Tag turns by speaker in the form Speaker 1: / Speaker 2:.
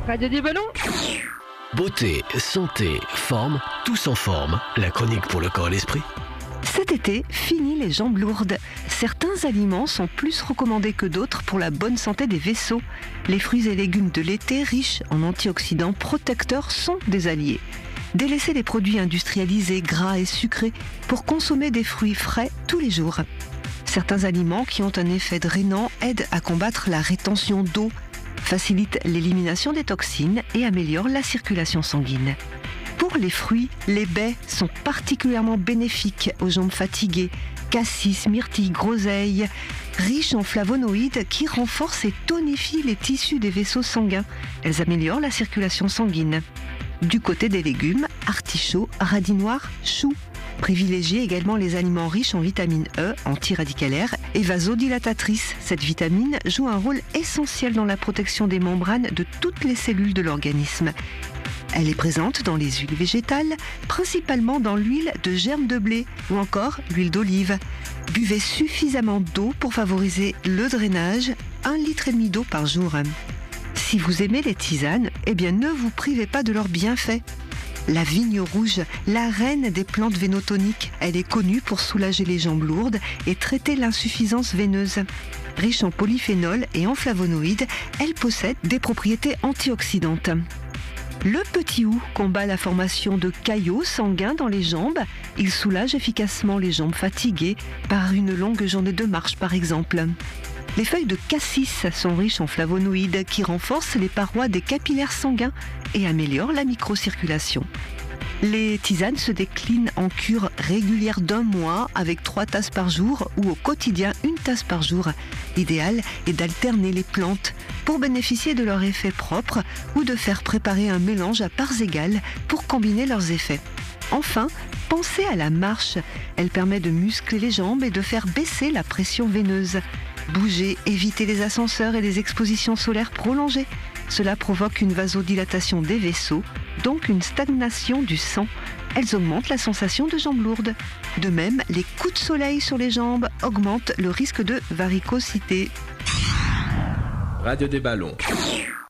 Speaker 1: Radio du Ballon.
Speaker 2: Beauté, santé, forme, tous en forme. La chronique pour le corps et l'esprit.
Speaker 3: Cet été, fini les jambes lourdes. Certains aliments sont plus recommandés que d'autres pour la bonne santé des vaisseaux. Les fruits et légumes de l'été riches en antioxydants protecteurs sont des alliés. Délaissez les produits industrialisés, gras et sucrés pour consommer des fruits frais tous les jours. Certains aliments qui ont un effet drainant aident à combattre la rétention d'eau, facilitent l'élimination des toxines et améliorent la circulation sanguine. Pour les fruits, les baies sont particulièrement bénéfiques aux jambes fatiguées. Cassis, myrtille, groseille, riches en flavonoïdes qui renforcent et tonifient les tissus des vaisseaux sanguins. Elles améliorent la circulation sanguine. Du côté des légumes, artichauts, radis noirs, choux. Privilégiez également les aliments riches en vitamine E, antiradicalaire et vasodilatatrice. Cette vitamine joue un rôle essentiel dans la protection des membranes de toutes les cellules de l'organisme. Elle est présente dans les huiles végétales, principalement dans l'huile de germe de blé ou encore l'huile d'olive. Buvez suffisamment d'eau pour favoriser le drainage, 1,5 litre d'eau par jour. Si vous aimez les tisanes, ne vous privez pas de leurs bienfaits. La vigne rouge, la reine des plantes vénotoniques, elle est connue pour soulager les jambes lourdes et traiter l'insuffisance veineuse. Riche en polyphénol et en flavonoïdes, elle possède des propriétés antioxydantes. Le petit hou combat la formation de caillots sanguins dans les jambes. Il soulage efficacement les jambes fatiguées par une longue journée de marche par exemple. Les feuilles de cassis sont riches en flavonoïdes qui renforcent les parois des capillaires sanguins et améliorent la microcirculation. Les tisanes se déclinent en cure régulière d'1 mois avec 3 tasses par jour ou au quotidien 1 tasse par jour. L'idéal est d'alterner les plantes pour bénéficier de leur effet propre ou de faire préparer un mélange à parts égales pour combiner leurs effets. Enfin, pensez à la marche. Elle permet de muscler les jambes et de faire baisser la pression veineuse. Bougez, évitez les ascenseurs et les expositions solaires prolongées. Cela provoque une vasodilatation des vaisseaux, donc une stagnation du sang. Elles augmentent la sensation de jambes lourdes. De même, les coups de soleil sur les jambes augmentent le risque de varicocité.
Speaker 4: Radio des Ballons.